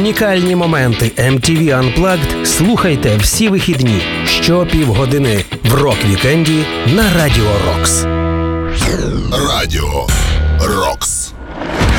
Унікальні моменти MTV Unplugged слухайте всі вихідні щопівгодини в рок-вікенді на Радіо Рокс. Радіо Рокс.